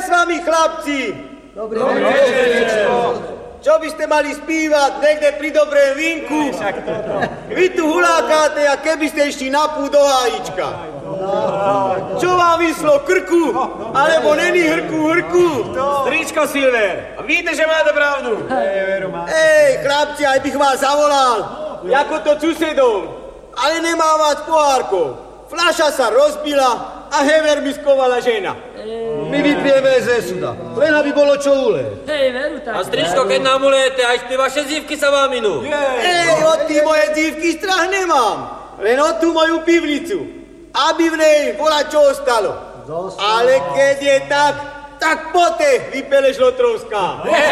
s vami, chlapci? Dobrý večer. Čo by ste mali spívať niekde pri dobrém vínku? Vy tu hulákáte, a keby ste išli na púd do hájička. Čo vám vyslo, krku? Alebo není hrku? Stričko Silver, víte, že máte pravdu. Ej, chlapci, aj bych vás zavolal. Jako to susedom. Ale nemám vás pohárkov. Fľaša sa rozbila a hever mi skovala žena. My vypijeme ze suda, len aby bolo čo uleť. Hej, veru tak. A stričko, keď nám ulejete, aj tie vaše dívky sa vám minú. Ej, od tí moje dívky strach nemám. Len od tú moju pivnicu. Aby v nej bola čo ostalo. Ale keď je tak pote, vypeleš Lotrovská.